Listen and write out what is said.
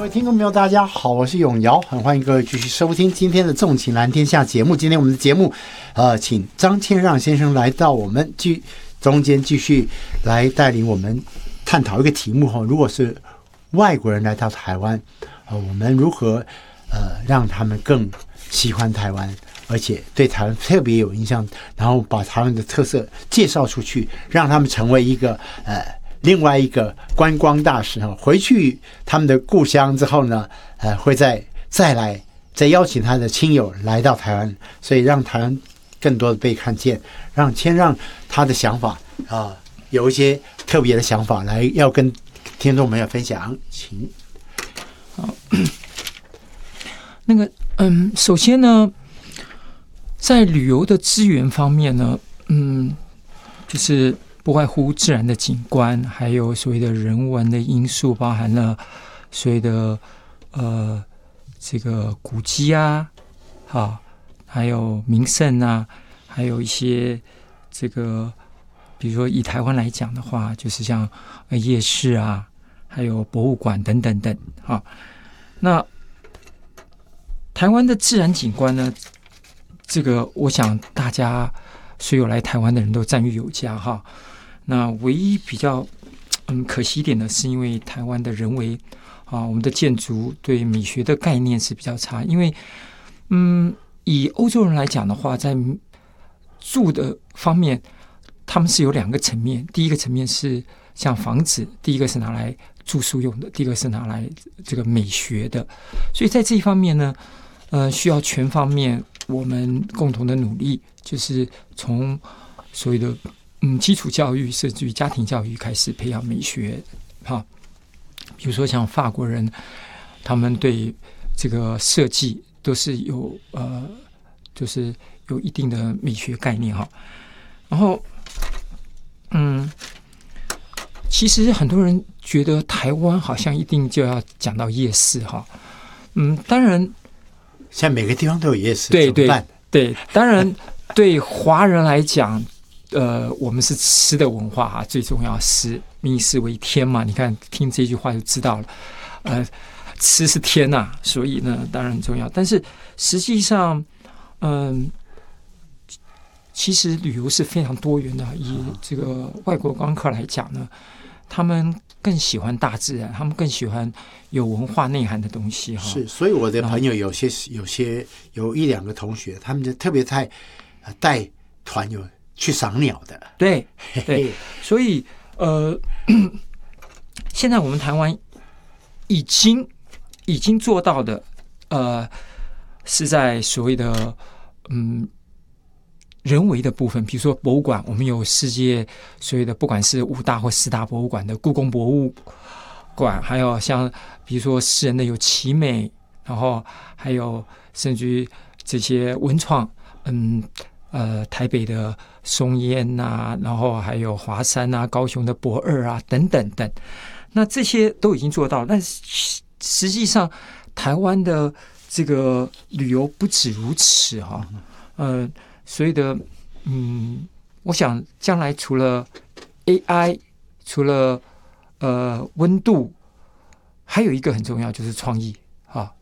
各位听众朋友，大家好，我是永尧，很欢迎各位继续收听今天的《纵情蓝天下》节目。今天我们的节目，请张谦让先生来到我们中间继续来带领我们探讨一个题目哈，如果是外国人来到台湾，我们如何让他们更喜欢台湾，而且对台湾特别有印象，然后把台湾的特色介绍出去，让他们成为一个另外一个观光大使回去他们的故乡之后呢，会再邀请他的亲友来到台湾，所以让台湾更多的被看见，让他的想法有一些特别的想法来要跟听众朋友分享，请。 好，那个首先呢，在旅游的资源方面呢，就是不外乎自然的景观，还有所谓的人文的因素，包含了所谓的这个古迹啊，还有名胜啊，还有一些这个，比如说以台湾来讲的话，就是像夜市啊，还有博物馆等等等。那台湾的自然景观呢，这个我想大家所有来台湾的人都赞誉有加哈。那唯一比较可惜一点的是，因为台湾的人为我们的建筑对美学的概念是比较差。因为以欧洲人来讲的话，在住的方面，他们是有两个层面。第一个层面是像房子，第一个是拿来住宿用的，第二个是拿来这个美学的。所以在这一方面呢，需要全方面我们共同的努力，就是从所谓的基础教育甚至于家庭教育开始培养美学。比如说像法国人，他们对这个设计都是有就是有一定的美学概念哈。然后其实很多人觉得台湾好像一定就要讲到夜市哈。当然现在每个地方都有夜市， 对，当然对华人来讲，我们是吃的文化最重要，民以食为天嘛。你看听这句话就知道了，吃是天呐，所以呢当然很重要。但是实际上，其实旅游是非常多元的。以这个外国观光客来讲呢，他们更喜欢大自然，他们更喜欢有文化内涵的东西哈。 是，所以我的朋友有一两个同学，他们就特别带团友去赏鸟的。 对，所以现在我们台湾已经做到的，是在所谓的人为的部分，比如说博物馆，我们有世界所谓的不管是5大或4大博物馆的故宫博物馆，还有像比如说私人的有奇美，然后还有甚至于这些文创，台北的松烟啊，然后还有华山啊、高雄的博二啊等等等，那这些都已经做到。但实际上，台湾的这个旅游不止如此哈。所以的，我想将来除了 AI， 除了温度，还有一个很重要就是创意